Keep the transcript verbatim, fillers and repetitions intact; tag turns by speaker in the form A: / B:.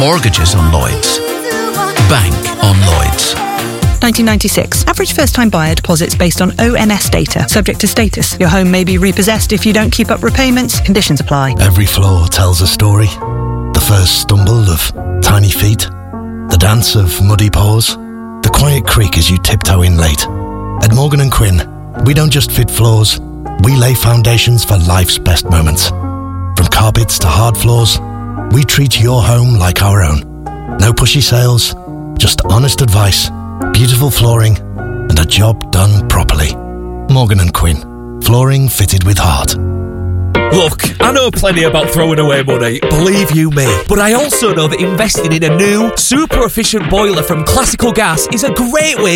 A: Mortgages on Lloyds. Bank on Lloyds.
B: nineteen ninety-six. Average first-time buyer deposits based on O N S data. Subject to status. Your home may be repossessed if you don't keep up repayments. Conditions apply.
C: Every floor tells a story. The first stumble of tiny feet. The dance of muddy paws. The quiet creak as you tiptoe in late. At Morgan and Quinn, we don't just fit floors. We lay foundations for life's best moments. From carpets to hard floors, we treat your home like our own. No pushy sales, just honest advice, beautiful flooring, and a job done properly. Morgan and Quinn. Flooring fitted with heart.
D: Look, I know plenty about throwing away money, believe you me. But I also know that investing in a new, super efficient boiler from Classical Gas is a great way